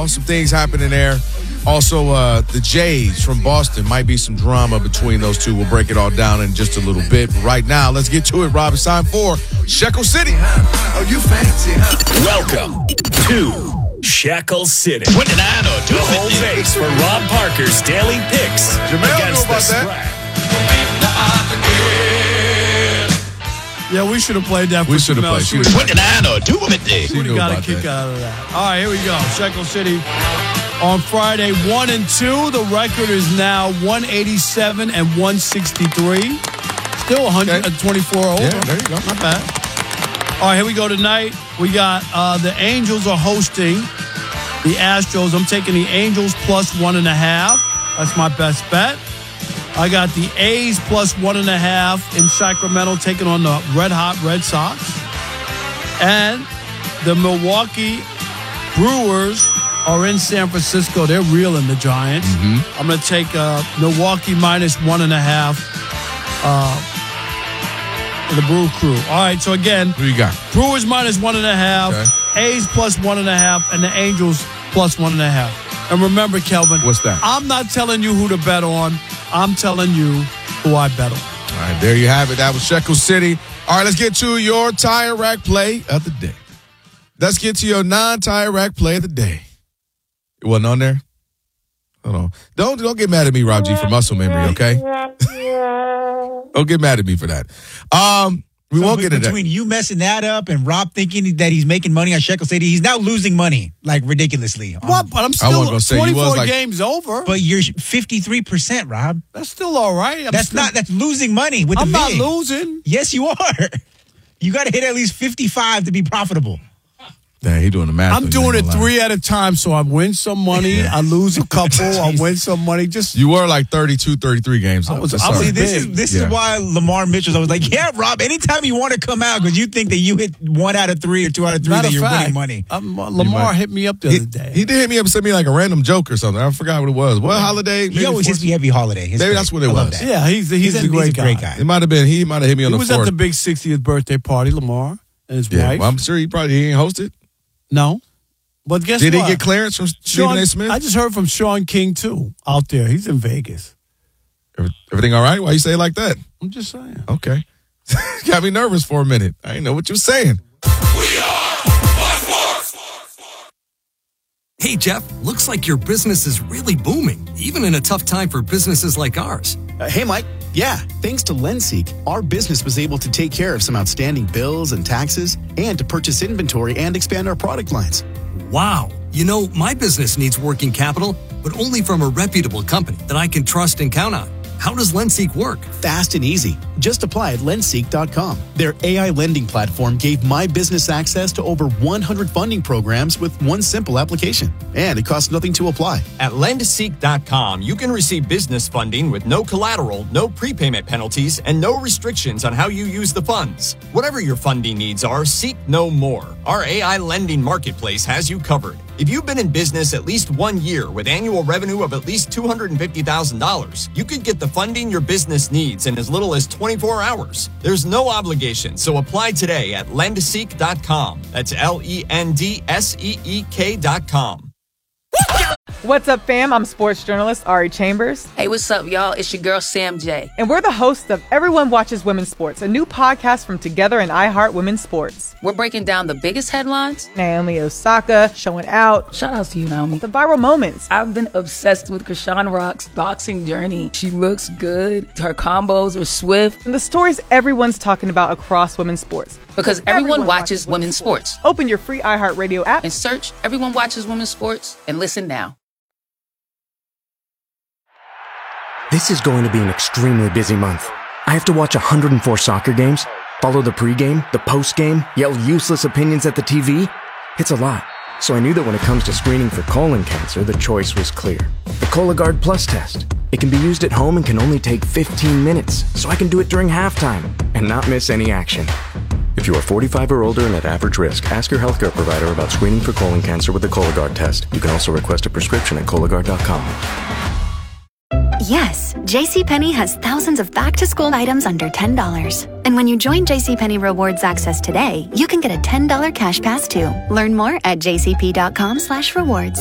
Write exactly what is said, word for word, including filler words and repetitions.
baseball, some things happening there. Also, uh, the Jays from Boston, might be some drama between those two. We'll break it all down in just a little bit. But right now, let's get to it, Rob. It's time for Shekel City. Oh, you fancy, huh? Welcome to Shekel City. twenty-nine or two home base for Rob Parker's Daily Picks Jamel against know the about that. Yeah, we should have played that. We should have played. She twenty-nine or two fifty. would have got a kick out of that. All right, here we go. Shekel City on Friday, one and two. The record is now one eighty-seven and one sixty-three. Still one twenty-four over. Yeah, there you go. Not bad. All right, here we go tonight. We got uh, the Angels are hosting the Astros. I'm taking the Angels plus one and a half. That's my best bet. I got the A's plus one and a half in Sacramento taking on the Red Hot Red Sox. And the Milwaukee Brewers are in San Francisco. They're reeling the Giants. Mm-hmm. I'm going to take uh, Milwaukee minus one and a half. Uh, the Brew Crew. All right, so again, Who you got? Brewers minus one and a half, Okay. A's plus one and a half, and the Angels plus one and a half. And remember, Kelvin, What's that? I'm not telling you who to bet on. I'm telling you who I bet on. All right, there you have it. That was Shekel City. All right, let's get to your tire rack play of the day. Let's get to your non-tire rack play of the day. It wasn't on there? Hold on. Don't, don't get mad at me, Rob G, for muscle memory, okay? Don't get mad at me for that. Um, we so won't get into that. Between you messing that up and Rob thinking that he's making money on Shekel City, he's now losing money, like ridiculously. Um, What? But I'm I still wasn't gonna say, he was twenty-four like- games over. But you're fifty-three percent, Rob. That's still all right. I'm That's still, not, that's losing money with I'm the not vig. losing. Yes, you are. You got to hit at least fifty-five to be profitable. Dang, he doing the math. I'm doing it three at a time, so I win some money, I lose a couple, I win some money. Just You were like thirty-two, thirty-three games. I was- That's I all was right. See, this big. is this Yeah. is why Lamar Mitchell's always like, yeah, Rob, anytime you want to come out because you think that you hit one out of three or two out of three, matter that of you're fact, winning money. um, Lamar might- hit me up the He, other day. he did hit me up and sent me like a random joke or something. I forgot what it was. What holiday? He always hits me every holiday. It's Maybe great. that's what it I love was. that. yeah, he's he's, He's, a, a, great, he's a guy. great guy. It might have been. He might have hit me on He the was fourth. at the big sixtieth birthday party, Lamar and his yeah, wife. well, I'm sure he probably he ain't hosted. No, but guess Did what? he get clearance from Stephen Sean, A. Smith? I just heard from Sean King too out there. He's in Vegas. Everything all right? Why you say it like that? I'm just saying. Okay. Got me nervous for a minute. I didn't know what you were saying. Hey, Jeff, looks like your business is really booming, even in a tough time for businesses like ours. Uh, hey, Mike. Yeah, thanks to LendSeek, our business was able to take care of some outstanding bills and taxes and to purchase inventory and expand our product lines. Wow. You know, my business needs working capital, but only from a reputable company that I can trust and count on. How does LendSeek work? Fast and easy. Just apply at lendseek dot com. Their A I lending platform gave my business access to over one hundred funding programs with one simple application. And it costs nothing to apply. At lendseek dot com, you can receive business funding with no collateral, no prepayment penalties, and no restrictions on how you use the funds. Whatever your funding needs are, seek no more. Our A I lending marketplace has you covered. If you've been in business at least one year with annual revenue of at least two hundred fifty thousand dollars, you could get the funding your business needs in as little as twenty-four hours. There's no obligation, so apply today at lendseek dot com. That's L E N D S E E K dot com. What's up, fam? I'm sports journalist Ari Chambers. Hey, what's up, y'all? It's your girl, Sam J. And we're the hosts of Everyone Watches Women's Sports, a new podcast from Together and iHeart Women's Sports. We're breaking down the biggest headlines. Naomi Osaka showing out. Shout out to you, Naomi. The viral moments. I've been obsessed with Krishan Rock's boxing journey. She looks good. Her combos are swift. And the stories everyone's talking about across women's sports. Because everyone, everyone watches, watches women's sports. sports. Open your free iHeartRadio app and search Everyone Watches Women's Sports and listen now. This is going to be an extremely busy month. I have to watch one hundred four soccer games, follow the pregame, the postgame, yell useless opinions at the T V. It's a lot. So I knew that when it comes to screening for colon cancer, the choice was clear. The Cologuard Plus test. It can be used at home and can only take fifteen minutes, so I can do it during halftime and not miss any action. If you are forty-five or older and at average risk, ask your healthcare provider about screening for colon cancer with the Cologuard test. You can also request a prescription at Cologuard dot com. Yes, JCPenney has thousands of back-to-school items under ten dollars. And when you join JCPenney Rewards Access today, you can get a ten dollars cash pass too. Learn more at jcp dot com slash rewards.